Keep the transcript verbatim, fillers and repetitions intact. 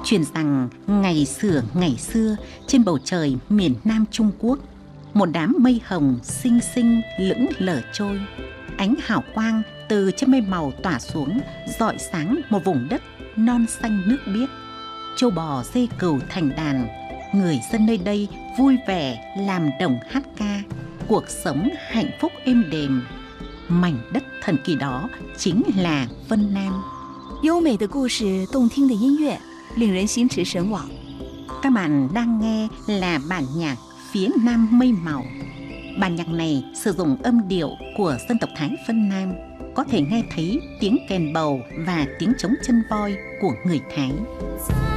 Truyền rằng ngày xưa ngày xưa trên bầu trời miền Nam Trung Quốc, một đám mây hồng xinh xinh lững lờ trôi. Ánh hào quang từ trên mây màu tỏa xuống, rọi sáng một vùng đất non xanh nước biếc. Trâu bò dê cừu thành đàn, người dân nơi đây vui vẻ làm đồng hát ca, cuộc sống hạnh phúc êm đềm. Mảnh đất thần kỳ đó chính là Vân Nam. 优美的故事，动听的音乐，令人心驰神往。 Các bạn đang nghe là bản nhạc Phía Nam Mây Màu. Bản nhạc này sử dụng âm điệu của dân tộc Thái Vân Nam, có thể nghe thấy tiếng kèn bầu và tiếng trống chân voi của người Thái.